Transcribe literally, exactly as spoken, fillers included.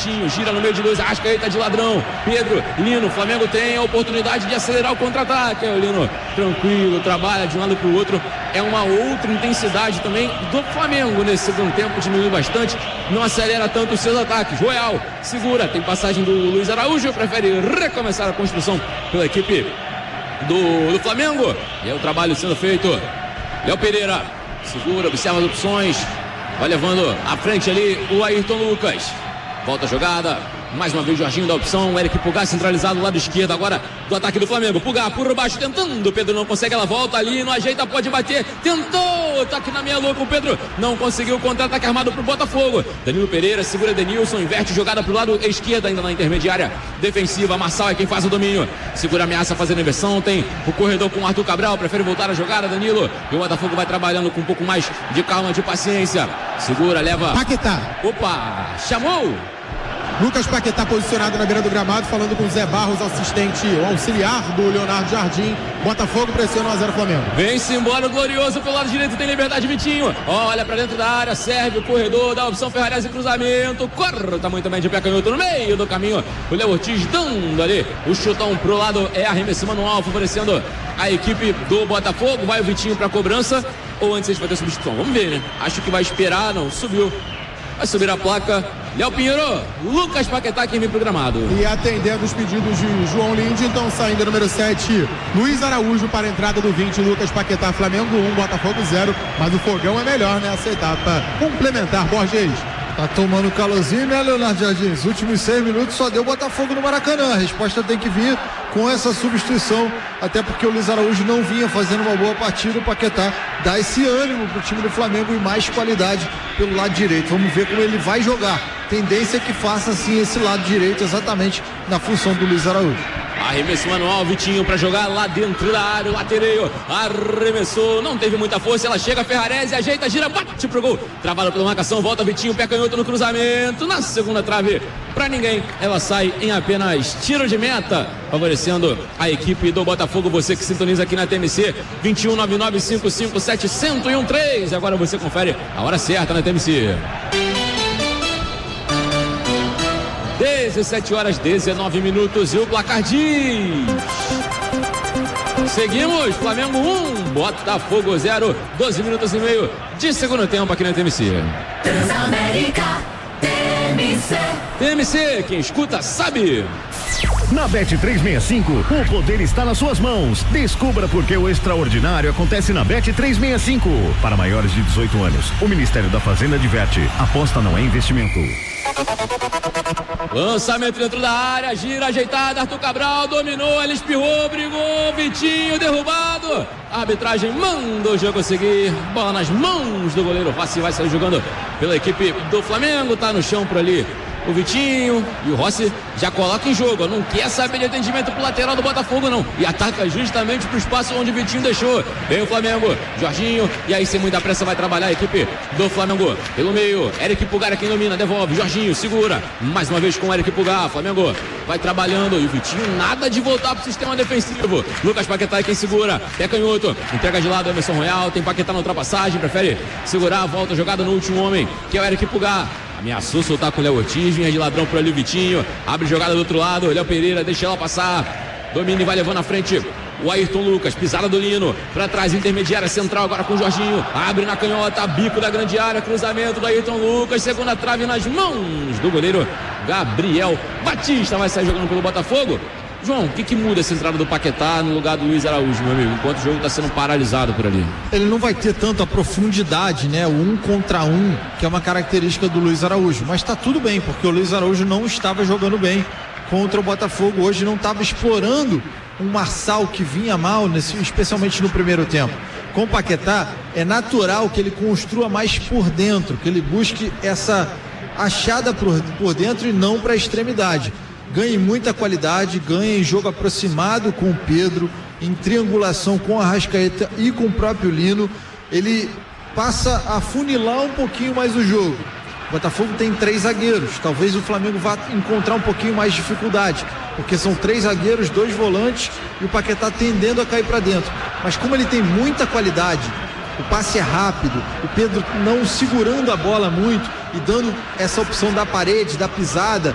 Vitinho, gira no meio de dois, Arrascaeta de ladrão, Pedro, Lino, Flamengo tem a oportunidade de acelerar o contra-ataque. O Lino tranquilo, trabalha de um lado para o outro. É uma outra intensidade também do Flamengo nesse segundo tempo, diminui bastante, não acelera tanto os seus ataques. Royal segura, tem passagem do Luiz Araújo, prefere recomeçar a construção pela equipe do, do Flamengo. E é o trabalho sendo feito. Léo Pereira segura, observa as opções, vai levando à frente ali o Ayrton Lucas. Volta a jogada, mais uma vez Jorginho da opção, o Eric Pulgar centralizado do lado esquerdo agora do ataque do Flamengo. Pulgar por baixo tentando, Pedro não consegue, ela volta ali, não ajeita, pode bater, tentou, tá aqui na meia louca o Pedro, não conseguiu, contra-ataque armado pro Botafogo. Danilo Pereira segura Denilson, inverte jogada pro lado esquerdo ainda na intermediária defensiva. Marçal é quem faz o domínio, segura a ameaça fazendo inversão, tem o corredor com o Arthur Cabral, prefere voltar a jogada Danilo, e o Botafogo vai trabalhando com um pouco mais de calma, de paciência, segura, leva Paquetá, opa, chamou Lucas Paquetá posicionado na beira do gramado, falando com o Zé Barros, assistente, o auxiliar do Leonardo Jardim. Botafogo pressiona um a zero Flamengo. Vem-se embora o Glorioso pelo lado direito, tem liberdade Vitinho. Olha pra dentro da área, serve o corredor, dá a opção Ferrarese, cruzamento. Corre, tamanho também de pé canhoto no meio do caminho. O Léo Ortiz dando ali o chutão pro lado, é arremesso manual, favorecendo a equipe do Botafogo. Vai o Vitinho pra cobrança, ou antes ele vai ter substituição? Vamos ver, né? Acho que vai esperar, não, subiu. Vai subir a placa. Léo Pinheiro, Lucas Paquetá quem vem pro gramado. E atendendo os pedidos de João Linde, então saindo número sete, Luiz Araújo para a entrada do vinte, Lucas Paquetá, Flamengo um, Botafogo zero. Mas o fogão é melhor nessa etapa complementar, Borges. Tá tomando calorzinho, né, Leonardo Jardim? Os últimos seis minutos só deu Botafogo no Maracanã. A resposta tem que vir com essa substituição, até porque o Luiz Araújo não vinha fazendo uma boa partida. O Paquetá dá esse ânimo pro time do Flamengo e mais qualidade pelo lado direito. Vamos ver como ele vai jogar. Tendência é que faça assim esse lado direito, exatamente na função do Luiz Araújo. Arremesso manual, Vitinho pra jogar lá dentro da área, o latereio, arremessou, não teve muita força, ela chega, Ferrarese, ajeita, gira, bate pro gol, travado pela marcação, volta Vitinho, pé canhoto no cruzamento, na segunda trave, pra ninguém, ela sai em apenas tiro de meta, favorecendo a equipe do Botafogo. Você que sintoniza aqui na T M C, vinte e um, nove nove cinco cinco sete, zero um três, agora você confere a hora certa na T M C. dezessete horas, dezenove minutos e o placar diz: seguimos, Flamengo um, Botafogo zero, doze minutos e meio de segundo tempo aqui na T M C. Transamérica, T M C. T M C, quem escuta sabe. Na Bet trezentos e sessenta e cinco, o poder está nas suas mãos. Descubra por que o extraordinário acontece na Bet trezentos e sessenta e cinco. Para maiores de dezoito anos, o Ministério da Fazenda adverte: aposta não é investimento. Lançamento dentro da área, gira ajeitada, Arthur Cabral dominou, ele espirrou, brigou, Vitinho derrubado. A arbitragem manda o jogo seguir, bola nas mãos do goleiro Rossi, vai sair jogando pela equipe do Flamengo, tá no chão por ali o Vitinho, e o Rossi já coloca em jogo, não quer saber de atendimento pro lateral do Botafogo não, e ataca justamente pro espaço onde o Vitinho deixou. Vem o Flamengo, Jorginho, e aí sem muita pressa vai trabalhar a equipe do Flamengo pelo meio, Eric Pulgar é quem domina, devolve, Jorginho segura, mais uma vez com o Eric Pulgar, Flamengo vai trabalhando, e o Vitinho nada de voltar pro sistema defensivo. Lucas Paquetá é quem segura, é canhoto, entrega de lado Emerson Royal, tem Paquetá na ultrapassagem, prefere segurar, volta a jogada no último homem, que é o Eric Pulgar. Ameaçou soltar com o Léo Ortiz, vinha de ladrão pro ali o Vitinho, abre jogada do outro lado, Léo Pereira deixa ela passar, domina e vai levando à frente o Ayrton Lucas, pisada do Lino, pra trás, intermediária central agora com o Jorginho, abre na canhota, bico da grande área, cruzamento do Ayrton Lucas, segunda trave nas mãos do goleiro Gabriel Batista, vai sair jogando pelo Botafogo. João, o que, que muda essa entrada do Paquetá no lugar do Luiz Araújo, meu amigo, enquanto o jogo está sendo paralisado por ali? Ele não vai ter tanta profundidade, né? O um contra um, que é uma característica do Luiz Araújo, mas tá tudo bem, porque o Luiz Araújo não estava jogando bem contra o Botafogo, hoje não estava explorando um Marçal que vinha mal, nesse, especialmente no primeiro tempo. Com o Paquetá, é natural que ele construa mais por dentro, que ele busque essa achada por, por dentro e não para a extremidade. Ganha em muita qualidade, ganha em jogo aproximado com o Pedro, em triangulação com a Arrascaeta e com o próprio Lino. Ele passa a funilar um pouquinho mais o jogo. O Botafogo tem três zagueiros, talvez o Flamengo vá encontrar um pouquinho mais de dificuldade, porque são três zagueiros, dois volantes e o Paquetá tendendo a cair para dentro. Mas como ele tem muita qualidade, o passe é rápido, o Pedro não segurando a bola muito e dando essa opção da parede, da pisada,